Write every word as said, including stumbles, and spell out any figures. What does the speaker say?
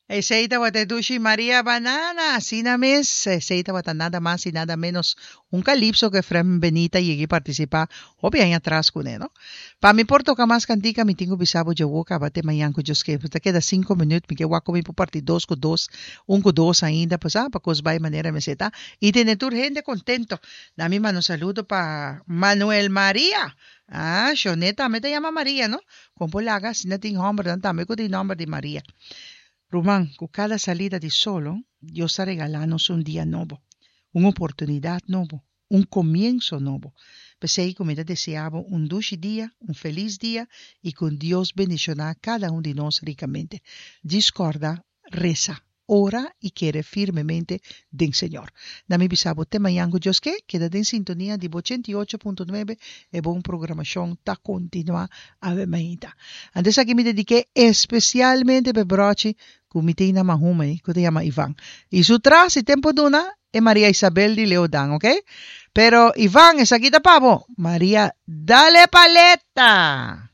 Aceita Guatetushi María Banana, Sina Miss, aceita Guata nada más y nada menos un calipso que Fran Benita llegué a participar, o bien atrás con él, ¿no? Pa mi porto ka más cantica, mi tingo bisabo yo boca, bate mañana con jos que, pues te queda cinco minutos, mi que guaco mi po partir dos con dos, un con dos ainda, pues ah, pa cos vai manera meseta, y tiene tu gente contento. Da mi mano saludo pa Manuel María. Ah, Shoneta, me te llama María, ¿no? Con polaga, si no tiene nombre, no también con el nombre de María. Román, con cada salida de solo, Dios está regalándonos un día nuevo, una oportunidad nueva, un comienzo nuevo. Pues ahí, como te deseaba, un dulce día, un feliz día y con Dios bendicionar a cada uno de nosotros ricamente. Discorda, reza, ora y quiere firmemente del Señor. Dame bisabo tema yango Dios que queda en sintonía de ochenta y ocho punto nueve y buena programación ta continua a vermeita. Antes aquí me dediqué especialmente per brochi Kumitina Mahume, que se llama Iván. Y su tras y tiempo duna es María Isabel de Leodán, ¿ok? Pero Iván es aquí de pavo. María, dale paleta.